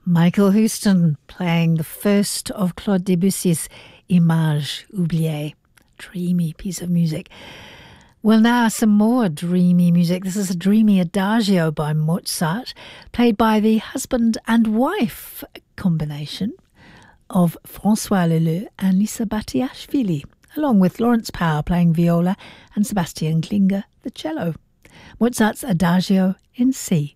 Michael Houston playing the first of Claude Debussy's Images oubliées. Dreamy piece of music. Well, now some more dreamy music. This is a dreamy adagio by Mozart, played by the husband and wife combination of François Leleu and Lisa Batiashvili, along with Lawrence Power playing viola and Sebastian Klinger the cello. Mozart's Adagio in C.